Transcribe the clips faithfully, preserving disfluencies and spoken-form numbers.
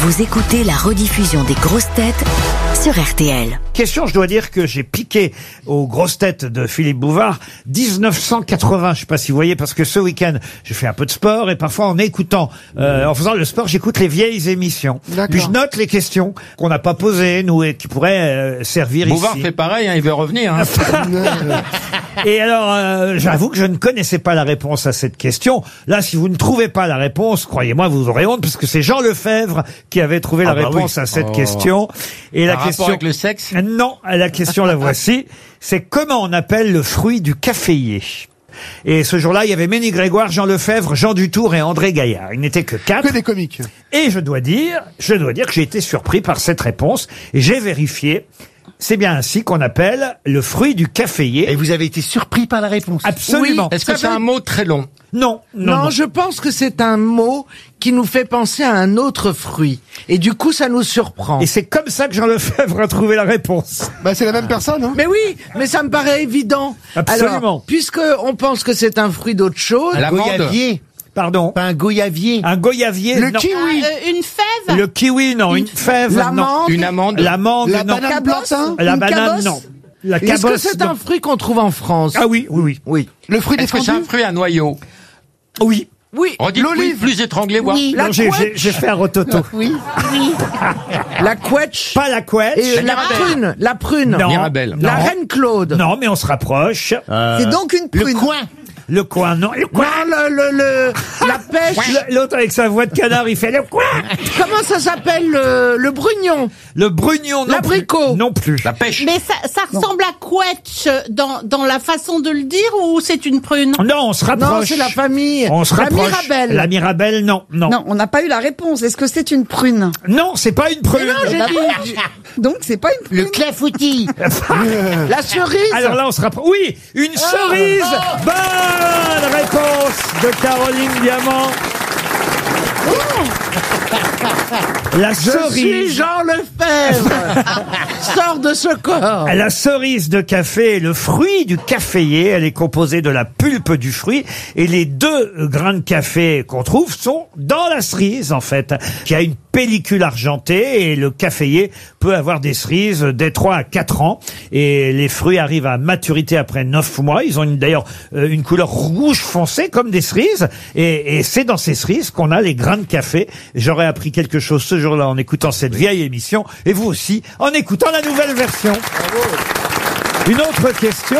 Vous écoutez la rediffusion des grosses têtes sur R T L. Question, je dois dire que j'ai piqué aux grosses têtes de Philippe Bouvard dix-neuf cent quatre-vingts. Je sais pas si vous voyez, parce que ce week-end, j'ai fait un peu de sport et parfois en écoutant, euh, en faisant le sport, j'écoute les vieilles émissions. Puis je note les questions qu'on n'a pas posées, nous, et qui pourraient euh, servir Bouvard ici. fait pareil, hein, il veut revenir. Hein. Et alors, euh, j'avoue que je ne connaissais pas la réponse à cette question. Là, si vous ne trouvez pas la réponse, croyez-moi, vous aurez honte, parce que c'est Jean Lefebvre qui avait trouvé Ah la bah réponse oui. à cette Oh. question. Et Un la rapport question avec le sexe ? Non, la question la voici. C'est comment on appelle le fruit du caféier. Et ce jour-là, il y avait Ménie Grégoire, Jean Lefebvre, Jean Dutour et André Gaillard. Il n'était que quatre. Que des comiques. Et je dois dire, je dois dire que j'ai été surpris par cette réponse. Et j'ai vérifié. C'est bien ainsi qu'on appelle le fruit du caféier. Et vous avez été surpris par la réponse? Absolument. Est-ce que Ça c'est veut- un mot très long ? Non, non, Non, non. je pense que c'est un mot qui nous fait penser à un autre fruit. Et du coup, ça nous surprend. Et c'est comme ça que Jean Lefebvre a trouvé la réponse. Bah, c'est la même personne, hein. Mais oui, mais ça me paraît évident. Absolument. Alors, puisque on pense que c'est un fruit d'autre chose, La l'amande. Goyavier. Pardon. Pas un goyavier. Un goyavier, Le non. kiwi. Euh, une fève. Le kiwi, non. Une fève, non. l'amande, Une amande ? L'amande, La non. banane cabosse. plantain. La Une banane, cabosse. non. La est-ce que cabosse, c'est non. un fruit qu'on trouve en France? Ah oui, oui, oui. Oui. Le fruit Est-ce que c'est un défendu. fruit à noyau ? Oui. Oui. Redites oui, L'olive. plus étranglé, voir. Oui. Non, La j'ai, couette. j'ai, j'ai fait un rototo. Oui. La quetch. Pas la couette. Et La la Mirabelle. prune. La prune. Non. Mirabelle. La Non. reine Claude. Non, mais on se rapproche. C'est donc une Le prune. coin. Le coin, non. Le coin. Non, le, le, le- la pêche. Le- L'autre avec sa voix de canard, il fait le coin. Comment ça s'appelle le, le brugnon? Le brugnon, non L'abricot. plus. Non plus. La pêche. Mais ça, ça ressemble à quetch dans, dans la façon de le dire ou c'est une prune? Non, on se rapproche. Non, c'est la famille. On se La rapproche. Mirabelle. La Mirabelle, non, non. Non, on n'a pas eu la réponse. Est-ce que c'est une prune? Non, c'est pas une prune. Non, j'ai dit. Donc c'est pas une Le prune. clafoutis. La cerise. Alors là, on se rapproche. Oui, une cerise. Bonne réponse de Caroline Diamant. La Je suis cerise. Jean Lefebvre. Sors de ce corps. La cerise de café est le fruit du caféier. Elle est composée de la pulpe du fruit. Et les deux grains de café qu'on trouve sont dans la cerise, en fait, qui a une pellicule argentée. Et le caféier peut avoir des cerises dès trois à quatre ans. Et les fruits arrivent à maturité après neuf mois. Ils ont une- d'ailleurs euh, une couleur rouge foncé, comme des cerises. Et, et c'est dans ces cerises qu'on a les grains de café. J'aurais appris quelque chose ce jour-là en écoutant cette vieille émission. Et vous aussi, en écoutant la nouvelle version. Une autre question.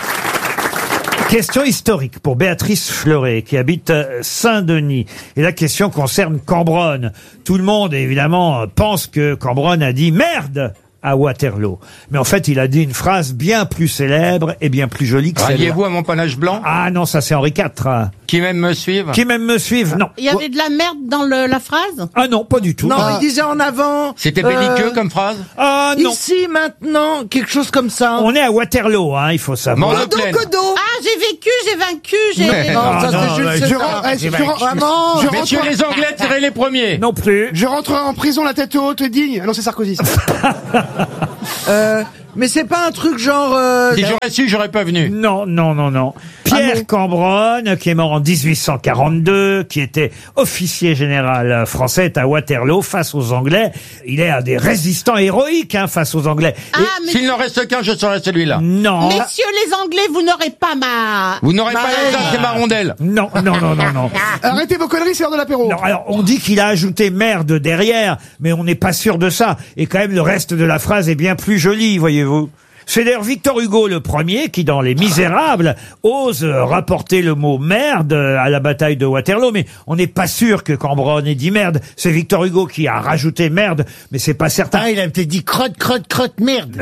Question historique pour Béatrice Fleuret, qui habite euh, Saint-Denis. Et la question concerne Cambronne. Tout le monde, évidemment, euh, pense que Cambronne a dit « merde » à Waterloo. Mais en fait, il a dit une phrase bien plus célèbre et bien plus jolie que celle-là. Ralliez-vous à mon panache blanc ? Ah non, ça c'est Henri quatre. hein. Qui même me suivent ? Qui même me suivent, non. Il y avait de la merde dans le, la phrase? Ah non, pas du tout. Non, Ah. il disait en avant. C'était euh, belliqueux comme phrase ? Ah non. Ici, maintenant, quelque chose comme ça. On est à Waterloo, hein, il faut savoir. Mort de plaine. Ah, j'ai vécu, j'ai vaincu, j'ai... Non, Ah, ça non, c'est Jules ouais, Je César. rentre, eh, je rentre- Vraiment. je Messieurs rentre- les Anglais, tirez les premiers. Non plus. Je rentre en prison la tête haute et digne. Ah non, c'est Sarkozy. ça. Euh, mais c'est pas un truc genre. euh, Si j'aurais su, j'aurais pas venu. Non, non, non, non. Pierre Ah non. Cambronne, qui est mort en dix-huit cent quarante-deux, qui était officier général français, est à Waterloo face aux Anglais. Il est un des résistants héroïques hein, face aux Anglais. Ah, mais... S'il n'en reste qu'un, je serai celui-là. Non, Messieurs les Anglais, vous n'aurez pas ma... Vous n'aurez pas Marraine. la c'est ma rondelle. non, non, non, non, non. Arrêtez vos conneries, c'est l'heure de l'apéro. Non, alors on dit qu'il a ajouté merde derrière, mais on n'est pas sûr de ça. Et quand même, le reste de la phrase est bien plus joli, voyez-vous. C'est d'ailleurs Victor Hugo le premier qui, dans Les Misérables, ose rapporter le mot merde à la bataille de Waterloo. Mais on n'est pas sûr que Cambronne ait dit merde. C'est Victor Hugo qui a rajouté merde, mais c'est pas certain. Ah, il a peut-être dit crotte, crotte, crotte, merde.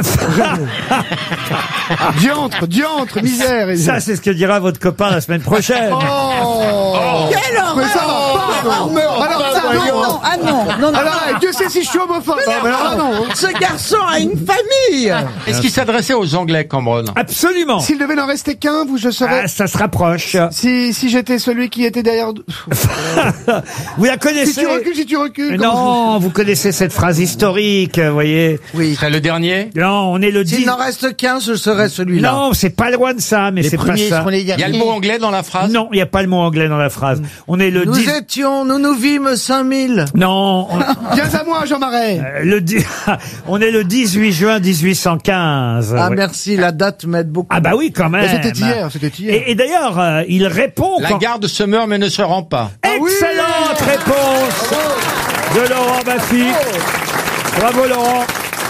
Diantre, diantre, misère. et- Ça, c'est ce que dira votre copain la semaine prochaine. Oh. Quelle horreur. Mais ça va pas. non. Alors ça, Ah non. non, ah non, non, non. Alors, Dieu sait si je suis homophobe. Non, mais alors là, non. Ce garçon a une famille. Est-ce qu'il s'adressait aux Anglais, Cambronne ? Absolument. S'il devait n'en rester qu'un, vous, je serais. Ah, ça se rapproche. Si, si j'étais celui qui était derrière. Vous la Si connaissez? tu recules, si tu recules. comment Non, vous connaissez cette phrase historique, vous voyez. Oui. Ce serait le dernier ? Non, on est le S'il dix. n'en reste qu'un, ce serait celui-là. Non, c'est pas loin de ça, mais Les c'est pas premiers ça. seront les Il y a le derniers. mot anglais dans la phrase ? Non, il n'y a pas le mot anglais dans la phrase. On est le Nous dix. étions, nous nous vîmes cinq mille. Non, on, Viens à moi, Jean Marais. euh, le di- on est le dix-huit juin mille huit cent quinze. Ah Oui. merci, la date m'aide beaucoup. Ah bah oui, quand même. Mais c'était hier, c'était hier. Et, et d'ailleurs, euh, il répond La quand... garde se meurt mais ne se rend pas. oui Excellente réponse de Laurent Baffy. Bravo Laurent.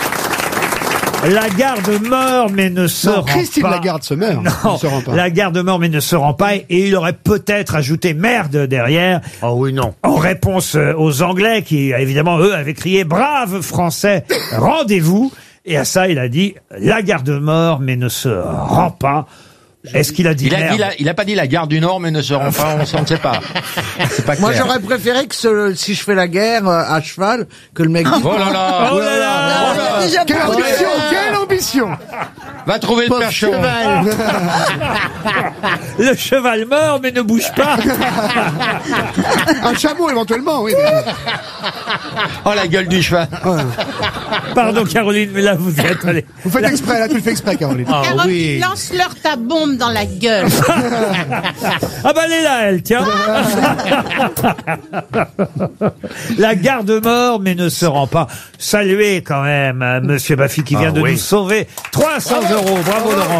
La garde meurt mais ne se Non, rend Christine pas. Lagarde se meurt. Non, Ne se rend pas. la garde meurt mais ne se rend pas, et il aurait peut-être ajouté merde derrière Ah oui, non. en réponse euh, aux Anglais qui évidemment eux avaient crié brave Français, rendez-vous, et à ça il a dit la garde meurt mais ne se rend pas. Est-ce qu'il a dit Il a, merde dit la- il a pas dit la gare du Nord mais ne se rend pas, on s'en sait pas. C'est pas Moi clair. j'aurais préféré que ce- si je fais la guerre euh, à cheval, que le mec dise Oh là là, Oh là là. Déjà Quelle pour- ambition, quelle ambition. va trouver le pauvre percheron. cheval. Le cheval meurt mais ne bouge pas. Un chameau éventuellement, oui. Oh la gueule du cheval. Pardon Caroline, mais là vous êtes allé. Vous faites exprès, là tu le fais exprès, Caroline. Caroline, lance-leur ta bombe dans la gueule. Ah bah elle est là, elle, tiens. La garde meurt mais ne se rend pas. Saluez quand même euh, Monsieur Baffy qui vient Ah de oui. nous sauver trois cents euros. Bravo Laurent.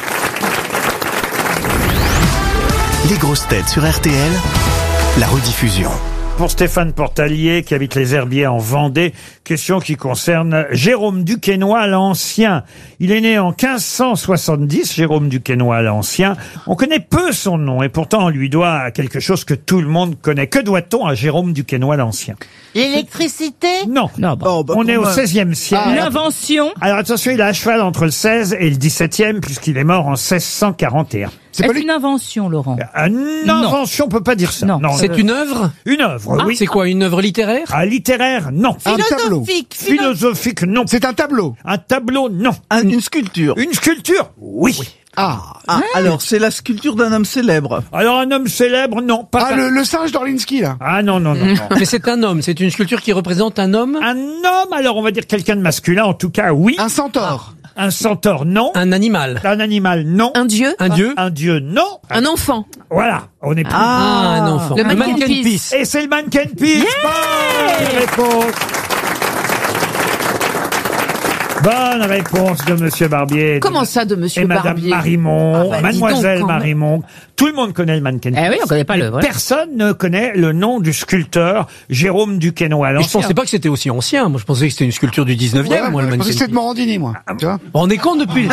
Les grosses têtes sur R T L, la rediffusion. Pour Stéphane Portalier qui habite les Herbiers en Vendée, question qui concerne Jérôme Duquesnoy l'Ancien. Il est né en quinze cent soixante-dix, Jérôme Duquesnoy l'Ancien. On connaît peu son nom et pourtant on lui doit quelque chose que tout le monde connaît. Que doit-on à Jérôme Duquesnoy l'Ancien? L'électricité? Non, Non, bah, Oh, bah, on est au quand même. seizième siècle. Une invention. Alors attention, il est à cheval entre le seize et le dix-septième puisqu'il est mort en seize cent quarante et un. C'est pas Est-ce lui. une invention, Laurent? Une invention, on peut pas dire ça. Non. C'est une œuvre Une œuvre, oui. C'est quoi, une œuvre littéraire Ah, littéraire, non. Un tableau. Philosophique. philo- Philosophique, non. C'est un tableau. Un tableau, non. Une sculpture. Une sculpture, oui. Ah. Ah, alors c'est la sculpture d'un homme célèbre. Alors un homme célèbre, non, pas Ah, ça. le, le singe d'Orlinski, là. Ah non, non, non, non. Mais c'est un homme, c'est une sculpture qui représente un homme, Un homme, alors on va dire quelqu'un de masculin, en tout cas, oui. Un centaure. Un centaure, non. un animal, Un animal, non. Un dieu? un dieu, Un dieu, non. Un enfant? Voilà, on est plus... ah, un enfant. Le Un mannequin mannequin piece. Et c'est le mannequin Peace. Bonne réponse. Bonne réponse de Monsieur Barbier. Comment ça, de Monsieur Et Madame Barbier? Marimont, Ah bah, dis Mademoiselle donc, quand même. Marimont. Tout le monde connaît le mannequin. Eh oui, on connaît pas Mais l'œuvre. Personne ne connaît le nom du sculpteur Jérôme Duquesnoy Mais je l'Ancien. pensais pas que c'était aussi ancien. Moi, je pensais que c'était une sculpture du dix-neuvième, Ouais, moi, le je pensais que mannequin. c'était de Morandini, moi. Tu vois. On est con depuis.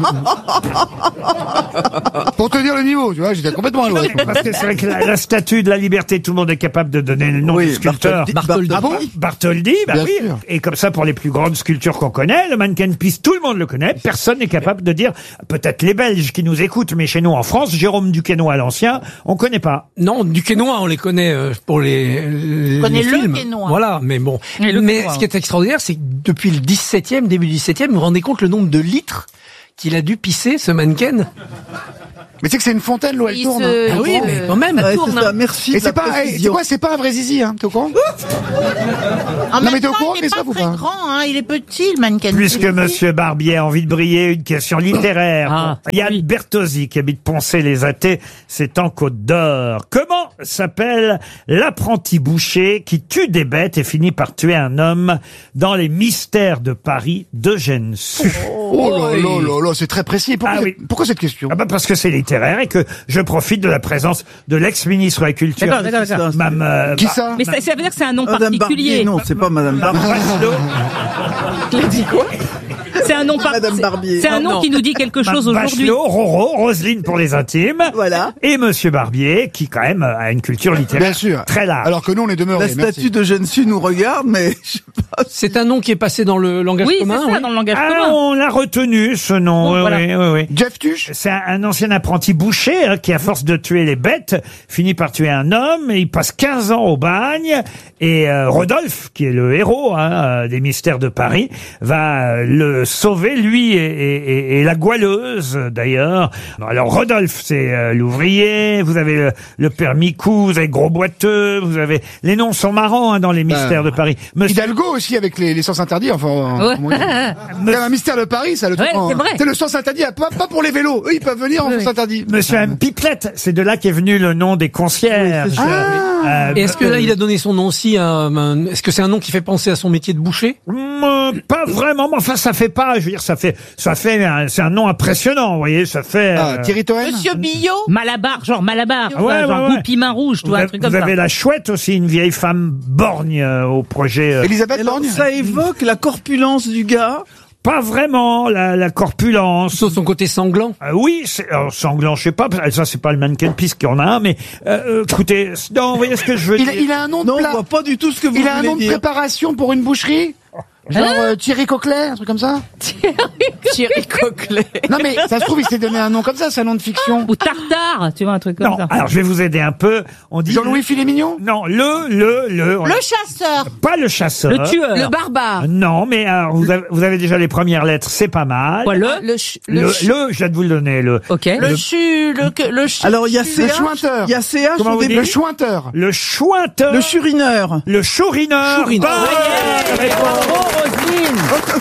Pour te dire le niveau, tu vois, j'étais complètement à l'ouest. Parce que c'est vrai que la, la statue de la liberté, tout le monde est capable de donner le nom Oui, du sculpteur. Bartholdi. Bartholdi. Ah bon? Bartholdi, bah Bien oui. sûr. Et comme ça, pour les plus grandes sculptures qu'on connaît, le mannequin Peace, tout le monde le connaît. Personne n'est capable de dire, peut-être les Belges qui nous écoutent, mais chez nous en France, Jérôme Duquesnoy l'Ancien, on connaît pas. Non, du Quénois, on les connaît euh, pour les, les connaît le films. Quénois. Voilà, mais bon. Et le Mais Quénois. ce qui est extraordinaire, c'est que depuis le dix-septième, début du dix-septième, vous vous rendez compte le nombre de litres qu'il a dû pisser, ce mannequin? Mais tu sais que c'est une fontaine, l'eau, elle Il tourne. se- hein. Ah oui, il mais se- quand même. ça Ouais, tourne, c'est ça, hein. merci. Et de c'est la pas, eh, c'est précision. quoi, c'est pas un vrai zizi, hein, t'es au courant? En Non, même mais t'es au temps, courant, il est Christophe, pas ou très pas grand, hein. Il est petit, le mannequin. Puisque Monsieur Barbier a envie de briller, une question littéraire. Ah, Yann oui. Bertozzi, qui habite Poncé-les-Athées, c'est en Côte d'Or. Comment s'appelle l'apprenti boucher qui tue des bêtes et finit par tuer un homme dans les mystères de Paris d'Eugène Sue? Oh là là là là, c'est très précis. Pourquoi, Ah cette- oui. pourquoi cette question? Ah bah parce que c'est littéraire et que je profite de la présence de l'ex-ministre de la Culture. D'accord, d'accord, d'accord. Mme, euh, Qui Bar- ça? Mais ça, ça veut dire que c'est un nom Madame particulier. Barbier, non, c'est pas Madame Barbier. Bachelot. C'est un nom par- Madame c'est- Barbier. C'est un nom Non. qui nous dit quelque chose Mme aujourd'hui. Bachelot, Roro, Roselyne pour les intimes. Voilà. Et Monsieur Barbier, qui quand même a une culture littéraire Bien sûr. très large. Alors que nous, on est demeurés. La merci. statue de Jeune Su nous regarde, mais je sais pas. C'est un nom qui est passé dans le langage Oui, c'est commun. ça, oui. dans le langage Ah, commun. on l'a retenu, ce nom. Bon, oui, voilà. oui, oui, oui. Jeff Tuch? C'est un, un ancien apprenti boucher hein, qui, à force de tuer les bêtes, finit par tuer un homme. Et il passe quinze ans au bagne. Et euh, Rodolphe, qui est le héros hein, euh, des mystères de Paris, va euh, le sauver, lui et, et- et- et la goualeuse, d'ailleurs. Alors Rodolphe, c'est euh, l'ouvrier. Vous avez le, le permis coup, vous avez gros boiteux. Vous avez les noms sont marrants hein, dans les mystères de Paris. Monsieur, Hidalgo aussi avec les, les sens interdits. Enfin, Ouais. comment dire. C'est un mystère de Paris, ça, le truc. Ouais, en- c'est vrai. C'est le sens interdit, pas, pas pour les vélos. Eux, ils peuvent venir en Oui, sens oui. interdit. Monsieur M. Pipelette, c'est de là qu'est venu le nom des concierges. Ah, Euh, Et est-ce que là, il a donné son nom aussi à un- Est-ce que c'est un nom qui fait penser à son métier de boucher? Hum, pas vraiment, mais enfin ça fait pas, je veux dire, ça fait, ça fait, un- c'est un nom impressionnant, vous voyez, ça fait. Ah, euh, Thierry Toen. Monsieur Billot. Malabar, genre Malabar, tu Ouais, vois, ouais, genre ouais. goupille main rouge, tu vous vois, un avez, truc vous comme ça. avez la chouette aussi, une vieille femme borgne euh, au projet. euh, Elisabeth Alors, Borgne. ça évoque la corpulence du gars. Pas vraiment la, la corpulence. Sauf son côté sanglant. Euh, oui, c'est, alors, sanglant, je sais pas, ça c'est pas le mannequin piste qu'il y en a un, mais euh, euh, écoutez, non, vous voyez ce que je veux Il, dire. a- il a un nom de Non, on plat. voit pas du tout ce que vous Il a un voulez nom de dire. préparation pour une boucherie. Genre euh, Thierry Coquelet, un truc comme ça. Thierry Coquelet. Non mais ça se trouve il s'est donné un nom comme ça, c'est un nom de fiction. Ou Tartare, tu vois, un truc comme Non, ça. alors je vais vous aider un peu. On dit Jean-Louis Filet-Mignon. non, le, le, le, on- Le chasseur. pas le chasseur. Le tueur. Le barbare. Non, mais alors, vous, avez, vous avez déjà les premières lettres, c'est pas mal. Quoi, le Le, ch- Le, le, le, ch- je viens de vous le donner, le. Ok. le chu, le, que- le ch- Alors, il y a chu- C H, chouinteur. il y a C H Comment au vous début. Le chouinteur. Le chouinteur. Le churineur. Le chourineur. Chourineur. Bonne réponse. Bravo, Roselyne.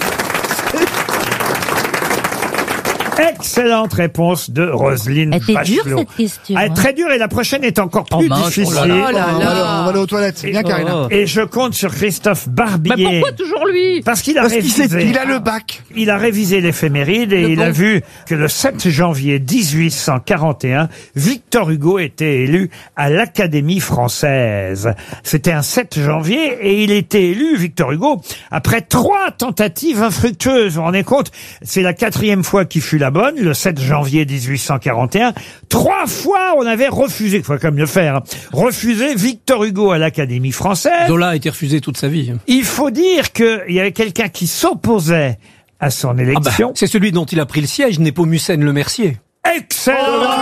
Excellente réponse de Roselyne Elle était dure Bachelot. cette question. Ah, hein. très dure et la prochaine est encore plus mince, difficile. oh là là. Oh là On va, aller- là. on va aller aux toilettes, c'est bien Karina. Et je compte sur Christophe Mais Barbier. pourquoi toujours lui? Parce qu'il a Parce qu'il révisé. s'est- Il a le bac. Il a révisé l'éphéméride et Le il a bon. vu que le sept janvier dix-huit cent quarante et un, Victor Hugo était élu à l'Académie française. C'était un sept janvier et il était élu, Victor Hugo, après trois tentatives infructueuses. Vous vous rendez compte? C'est la quatrième fois qu'il fut la bonne, le sept janvier dix-huit cent quarante et un. Trois fois, on avait refusé, il faut quand même le faire, hein, refusé Victor Hugo à l'Académie française. Zola a été refusé toute sa vie. Il faut dire qu'il y avait quelqu'un qui s'opposait à son Ah bah, élection. c'est celui dont il a pris le siège, Népomucène Le Mercier. Excellent.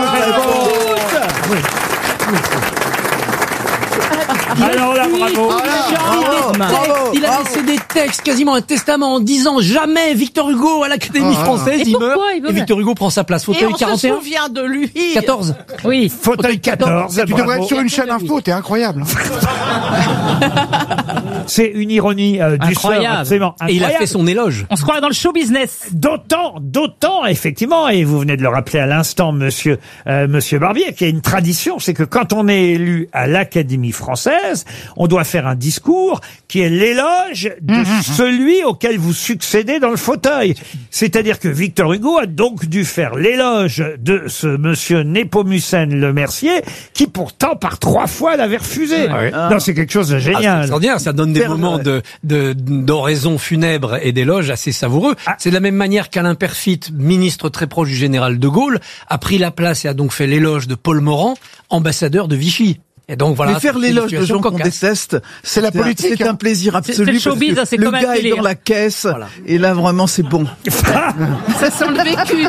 Alors là, bravo. Bravo, il a laissé des textes, quasiment un testament en disant jamais Victor Hugo à l'Académie Ah, française, Et il pourquoi meurt. il veut Et Victor Hugo prend sa place. Et Fauteuil on se quarante et un, souvient de lui. quatorze. Oui. Fauteuil quatorze. Tu devrais bravo. être sur une chaîne info, t'es incroyable. C'est une ironie euh, du sort Incroyable. absolument Et il a incroyable. fait son éloge. On se croirait dans le show business. D'autant, d'autant, effectivement, et vous venez de le rappeler à l'instant, monsieur, euh, monsieur Barbier, qu'il y a une tradition, c'est que quand on est élu à l'Académie française, on doit faire un discours qui est l'éloge de celui auquel vous succédez dans le fauteuil. C'est-à-dire que Victor Hugo a donc dû faire l'éloge de ce monsieur Népomucène Le Mercier, qui pourtant par trois fois l'avait refusé. Ouais. Non, c'est quelque chose de Ah, c'est génial. extraordinaire, ça donne des Faire- moments de, de, d'oraison funèbre et d'éloge assez savoureux. Ah. C'est de la même manière qu'Alain Perfit, ministre très proche du général de Gaulle, a pris la place et a donc fait l'éloge de Paul Morand, ambassadeur de Vichy. Et donc voilà. Mais faire c'est une l'éloge de situation gens qu'on cocasse. déteste, C'est la un- politique, C'est hein. un plaisir C'est- absolu. c'est le parce showbiz, que hein, c'est le comme à la gars est télé, dans hein. la caisse, Voilà. et là vraiment c'est bon. Ça sent le vécu.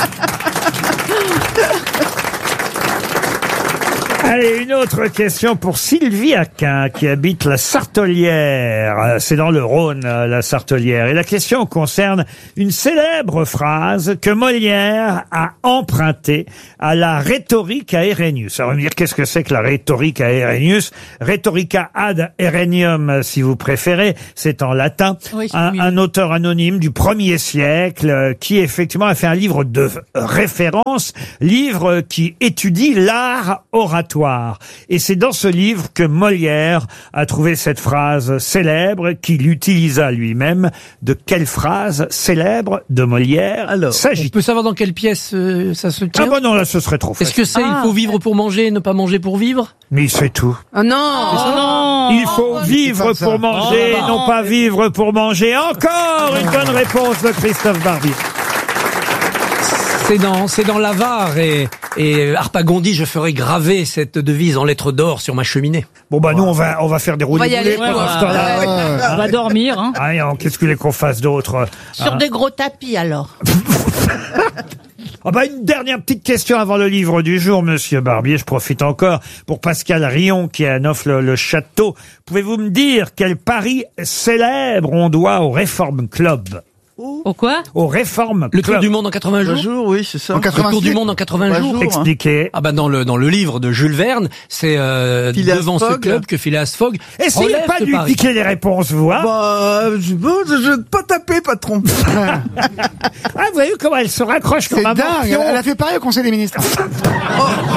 Allez, une autre question pour Sylvie Aquin, qui habite la Sartolière. Euh, C'est dans le Rhône, euh, la Sartolière. Et la question concerne une célèbre phrase que Molière a empruntée à la rhétorique à Herennius. Alors, on va me dire, qu'est-ce que c'est que la rhétorique à Herennius? Rhetorica ad Herennium, si vous préférez. C'est en latin. Oui, c'est un, mieux. un auteur anonyme du premier siècle, euh, qui effectivement a fait un livre de référence, livre qui étudie l'art oratoire. Et c'est dans ce livre que Molière a trouvé cette phrase célèbre qu'il utilisa lui-même. De quelle phrase célèbre de Molière Alors, On s'agit-il? peut savoir dans quelle pièce euh, ça se Ah tient? bon non, là ce serait trop Est-ce facile. que c'est il faut vivre pour manger et ne pas manger pour vivre? Mais il sait tout. Oh non. non. Il faut vivre c'est pas ça. pour manger, Oh, non pas vivre pour manger. Encore une bonne réponse de Christophe Barbier. C'est dans, c'est dans l'Avare et, et Harpagon dit je ferai graver cette devise en lettres d'or sur ma cheminée. Bon bah nous on va on va faire des On va y roulés aller. pendant ouais, ce temps-là. Ouais. On va dormir, hein. Ah, et alors, qu'est-ce que vous voulez qu'on fasse d'autre? Sur Hein des gros tapis alors. Ah bah une dernière petite question avant le livre du jour, monsieur Barbier. Je profite encore pour Pascal Rion qui est à Neuf-le-Château. Pouvez-vous me dire quel pari célèbre on doit au Reform Club? Au quoi? Au Reform Le Club. tour du monde en quatre-vingts Un jours? jour, oui, c'est ça. En Le tour quatre-vingt-six. du monde en quatre-vingts Ouais, jours? jour. Expliquez. Ah bah dans le dans le livre de Jules Verne, c'est euh, Phileas devant ce Fogg. club que Phileas Fogg Essayez relève pas ce de lui pari. piquer les réponses, vous, hein? Bah, je, bon, je, je vais pas taper, patron. Ah, vous voyez comment elle se raccroche C'est comme un dingue. morpion. Elle a fait pareil au Conseil des ministres. Oh,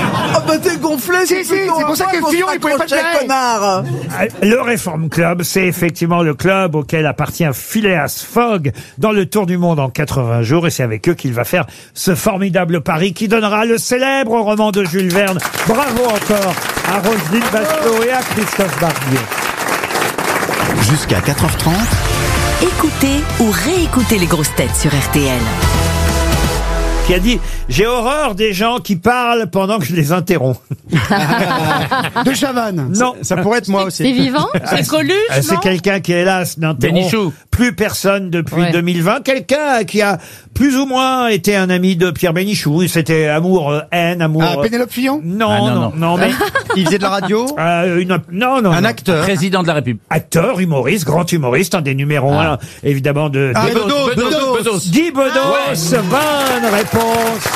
Bah t'es gonflé, Si, si, c'est pour ça que Fillon, il pouvait pas te gérer. connard. Le Reform Club, c'est effectivement le club auquel appartient Phileas Fogg dans le Tour du monde en quatre-vingts jours. Et c'est avec eux qu'il va faire ce formidable pari qui donnera le célèbre roman de Jules Verne. Bravo encore à Roselyne Bachelot et à Christophe Barbier. Jusqu'à quatre heures trente, Écoutez ou réécoutez les grosses têtes sur R T L. Qui a dit « J'ai horreur des gens qui parlent pendant que je les interromps. » De Chavannes. Non. Ça pourrait être moi aussi. C'est vivant? C'est Coluche, Euh, C'est non? quelqu'un qui, hélas, n'interrompt Bénichou. plus personne depuis Ouais. deux mille vingt. Quelqu'un qui a plus ou moins été un ami de Pierre Bénichou. C'était amour, euh, haine, amour... Ah, euh, Pénélope Fillon. non, Ah, non, non, non. non, mais... Il faisait de la radio. euh, une, non, non, Un non. acteur. Président de la République. Acteur, humoriste, grand humoriste, un des numéros Ah. un, évidemment, de... Ah, de- Bedos, Bedos, Bedos. Bedos. Guy Bedos, bonne réponse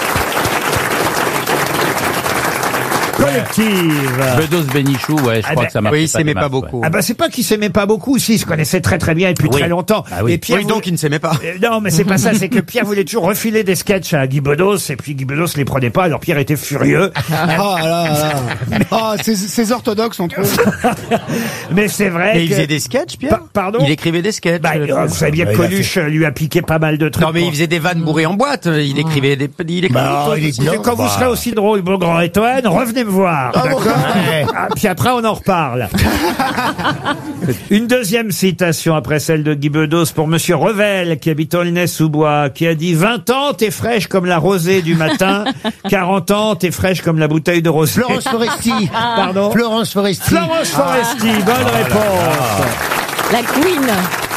collective. Bedos Bénichou, ouais, je Ah crois ben, que ça marche. Oui, il s'aimait pas beaucoup. Ah bah c'est pas qu'ils s'aimaient pas beaucoup, si, ils se connaissaient très très bien et depuis Oui. très longtemps. Ah oui. Et Pierre Oui, donc voulait- il ne s'aimait pas. Euh, Non, mais c'est pas ça, c'est que Pierre voulait toujours refiler des sketchs à Guy Bedos et puis Guy Bedos les prenait pas, alors Pierre était furieux. Ah là là. Ah, ces, ces orthodoxes sont trop. Mais c'est vrai Mais il que... faisait des sketchs, Pierre. Pa- pardon Il écrivait des sketchs. Bah, euh, vous savez bien que Ouais, il a Coluche lui a piqué pas mal de trucs. Non, mais il pour- faisait des vannes bourrées en boîte. Il écrivait des. Il écrivait Bah, des il est trucs aussi. Et quand vous serez aussi drôle, beau grand et Toen, revenez me voir. D'accord. Ah, puis après, on en reparle. Une deuxième citation après celle de Guy Bedos pour Monsieur Revel, qui habite Aulnay-sous-Bois, qui a dit « vingt ans, t'es fraîche comme la rosée du matin. quarante ans, t'es fraîche comme la bouteille de rosée. » Florence Foresti. Pardon Florence Foresti. Florence Foresti, bonne réponse. La Queen.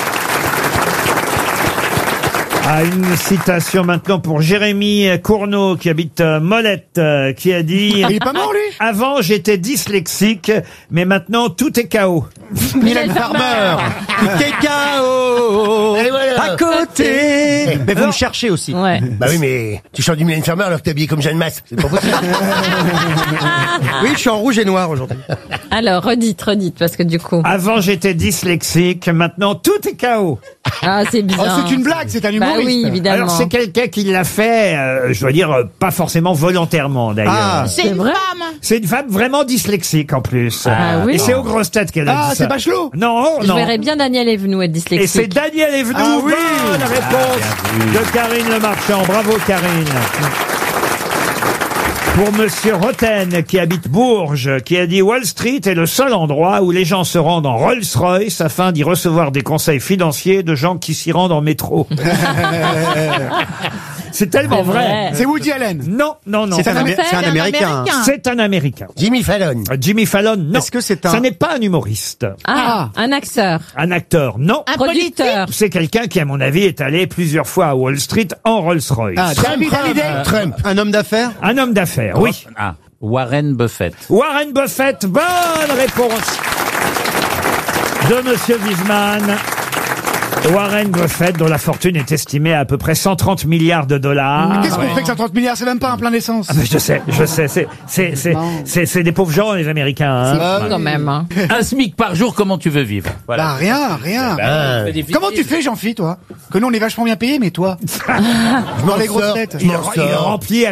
Ah, une citation maintenant pour Jérémy Cournot, qui habite euh, Molette, euh, qui a dit Il est pas mort, lui? « Avant, j'étais dyslexique, mais maintenant, tout est K O. Mylène Farmer. Tout est K O. Et voilà. À côté. Mais vous Alors- me cherchez aussi. Ouais. Bah oui, mais tu chantes du Mylène Farmer alors que t'es habillé comme Jeanne Masse. C'est pas possible. Oui, je suis en rouge et noir aujourd'hui. Alors, redites, redites, parce que du coup. Avant, j'étais dyslexique, maintenant, tout est K O. Ah, c'est Oh, bizarre. c'est une blague, c'est un Bah humoriste. oui, évidemment. Alors, c'est quelqu'un qui l'a fait, euh, je dois dire, euh, pas forcément volontairement, d'ailleurs. Ah. C'est C'est une vrai femme. C'est une femme vraiment dyslexique, en plus. Ah oui. Et c'est aux grosses têtes qu'elle a Ah, dit c'est ça. Bachelot. Non, Je non. verrais bien Daniel Evenou être Et c'est dyslexique. Daniel Evenou. Ah oui. Bonne réponse de Karine Le Marchand. Bravo, Karine. Pour Monsieur Roten, qui habite Bourges, qui a dit Wall Street est le seul endroit où les gens se rendent en Rolls-Royce afin d'y recevoir des conseils financiers de gens qui s'y rendent en métro. C'est tellement C'est vrai. vrai. C'est Woody Allen. Non, non, non. C'est un, Amé- Français, c'est un un Américain. Américain. C'est un Américain. Jimmy Fallon. Jimmy Fallon, non. Est-ce que c'est un- Ça n'est pas un humoriste. Ah, un acteur. Un acteur, non. Un Producteur. C'est quelqu'un qui, à mon avis, est allé plusieurs fois à Wall Street en Rolls-Royce. Ah, David Hallyday. Trump. Un homme d'affaires. Un homme d'affaires, oui. Ah, Warren Buffett. Warren Buffett, bonne réponse de Monsieur Wiesmann. Warren Buffett, dont la fortune est estimée à à peu près cent trente milliards de dollars. Qu'est-ce qu'on fait avec cent trente milliards? C'est même pas un plein d'essence. Ah, mais je sais, je sais, c'est, c'est, c'est, Non. c'est, c'est des pauvres gens, les Américains. Hein. Ah, Quand même. Hein. Un SMIC par jour, comment tu veux vivre? Bah rien, rien. C'est difficile. Comment tu fais, Jean-Phi, toi? Que nous, on est vachement bien payés, mais toi? Je m'en Dans les grosses sors. têtes. Je Il, m'en il sors. remplit